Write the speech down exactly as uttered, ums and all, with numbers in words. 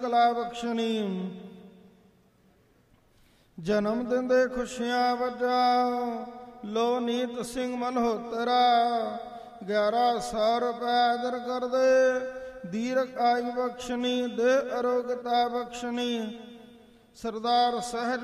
ਕਲਾ ਬਖਸ਼ਣੀ। ਜਨਮ ਦਿੰਦੇ ਖੁਸ਼ੀਆਂ ਵਜਾ ਲੋ ਨੀਤ ਸਿੰਘ ਮਨਹੋਤਰਾ। ਗਿਆਰਾਂ ਸੌ ਰੁਪਏ ਦਰ ਕਰਦੇ ਦੀਰਘ ਆਯੂ ਬਖਸ਼ਣੀ ਦੇ ਅਰੋਗਤਾ ਬਖਸ਼ਣੀ। ਸਰਦਾਰ ਸਹਿਜ